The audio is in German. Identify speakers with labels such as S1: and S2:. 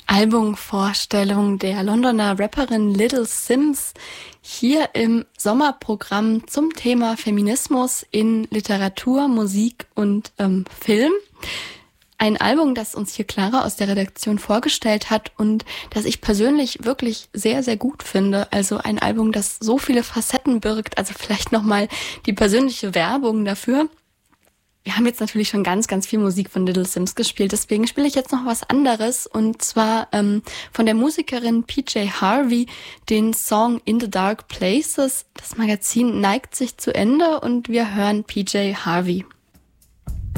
S1: Albumvorstellung der Londoner Rapperin Little Simz hier im Sommerprogramm zum Thema Feminismus in Literatur, Musik und Film. Ein Album, das uns hier Clara aus der Redaktion vorgestellt hat und das ich persönlich wirklich sehr, sehr gut finde. Also ein Album, das so viele Facetten birgt. Also vielleicht nochmal die persönliche Werbung dafür. Wir haben jetzt natürlich schon ganz, ganz viel Musik von Little Simz gespielt, deswegen spiele ich jetzt noch was anderes und zwar von der Musikerin PJ Harvey den Song In the Dark Places. Das Magazin neigt sich zu Ende und wir hören PJ Harvey.